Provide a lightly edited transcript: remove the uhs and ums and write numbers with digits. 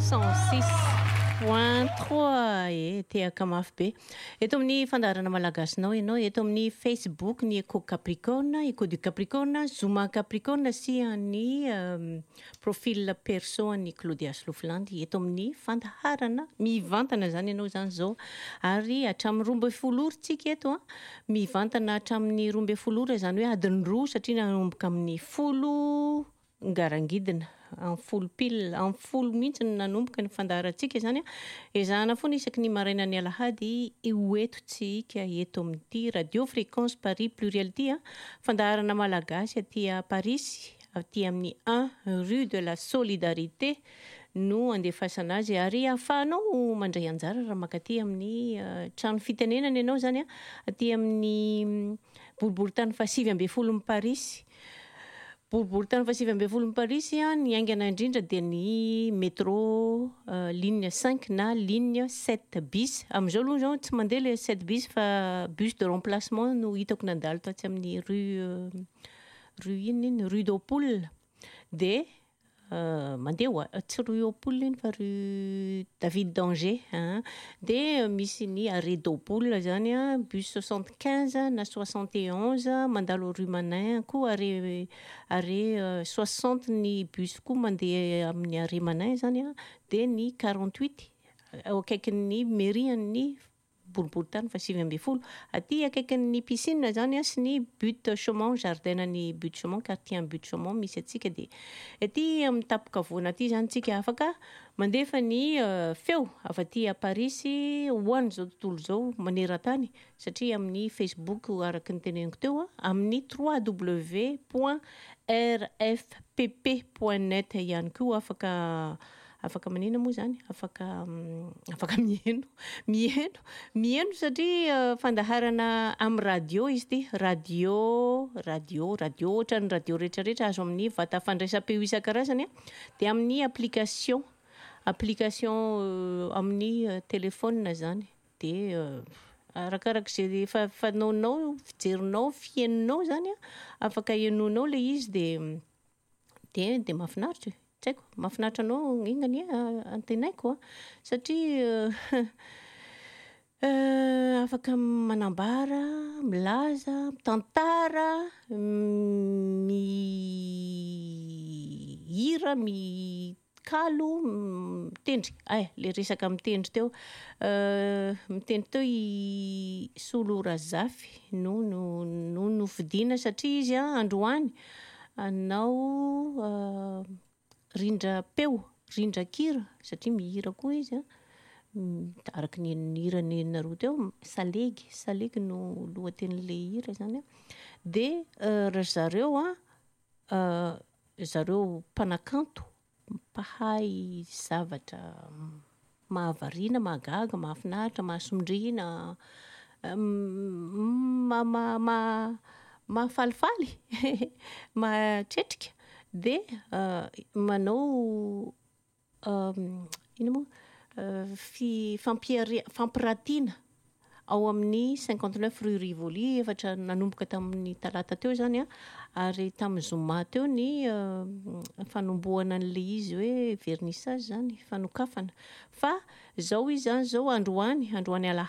106.3 tehaka mafy be eto amin'ny fandarana malagasinao ianao eto amin'ny Facebook ny Eco Capricorne, Eco du Capricorne, Zoma Capricorne sy ny profil perso ny Claudia Sloflandy eto amin'ny fandaharana mivantana zany ianao zany zao ary hatramin'ny 12 ora tsika eto mivantana hatramin'ny 12 ora zany hoe adiny 2 satria nanomboka amin'ny 10 ngarangidina en full pile en full mihitsy nanomboka ny fandaharantsika zany ezahana foana isaky ny maraina ny alahady eto tsika eto amin'ity radio fréquence Paris pluriel ty fandaharana malagasy aty Paris aty amin'ny 1 rue de la Solidarité no andefasana azy ary ahafahanao mandray anjara raha makaty amin'ny trano fitenenana ianao zany aty amin'ny boriboritany F20 Paris boriboritany F20 Paris ny aingana indrindra dia ny métro ligne 5 na ligne 7 bis amin'izao aloha zao tsy mandeha le 7 bis fa bus de remplacement no hitako nandalo tatsy amin'ny rue d'Ampoule dia mandeha tsy rue d'Ampoule iny fa rue David d'Angers dia misy ny arrêt d'Ampoule zany bus 75 na 71 mandalo rue Manin koa arrêt 60 ny bus koa mandeha amin'ny arrêt Manin zany dia ny 48 ao akaikin'ny mairie ny boriboritany F20 aty akaikin'ny piscine zany sy ny but Chaumont jardin ny but Chaumont quartier but Chaumont misy atsika dia aty amin'ny tapoka voana aty zany tsika afaka mandefa ny feo avy aty Paris hoany zao tontolo zao maneran-tany satria amin'ny Facebook araky ny teneniko teo amin'ny www.rfpp.net ihany koa afaka manina moa zany afaka mieno satria fandaharana amin'ny radio izy ty radio ohatran'ny radio rehetrarehetra azo amin'ny vata fandraisam-peo isan-karazany dia amin'ny application amin'ny téléphone zany dia arakarak'izay fanaonao fijerinao fienonao zany afaka ienonao le izy dia mahafinaritra tsy haiko mahafinaritra anao ingany antenaiko satria afaka manambara milaza mitantara mihira mikalo mitendry le resaka mitendry teo Solo Razafy no fidina satria izy androany anao rindra-kira satria mihira koa izy araky ny hira teo salegy no lohatenin'le hira zany dia zareo mpanakanto mpahay zavatra mahavariana mahagaga mahafinaritra mahasondriana mahafalifaly mahatretrika dia manao fampiratiana ao amin'ny 59 rue Rivoli efatra nanomboka tamin'ny talata teo zany ary tamin'ny Zoma teo ny fanombohana an'le izy hoe vernissage zany fanokafana fa zao izy zany zao androany